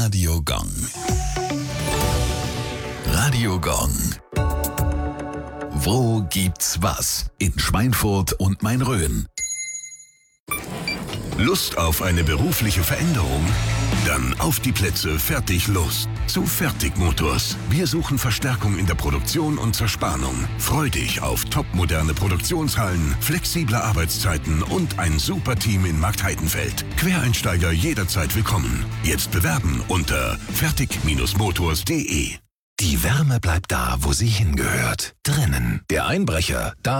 Radio Gong. Radio Gong. Wo gibt's was? In Schweinfurt und Main-Rhön. Lust auf eine berufliche Veränderung? Dann auf die Plätze, fertig, los. Zu Fertig Motors. Wir suchen Verstärkung in der Produktion und Zerspannung. Freu dich auf topmoderne Produktionshallen, flexible Arbeitszeiten und ein super Team in Marktheidenfeld. Quereinsteiger jederzeit willkommen. Jetzt bewerben unter fertig-motors.de. Die Wärme bleibt da, wo sie hingehört. Drinnen. Der Einbrecher, da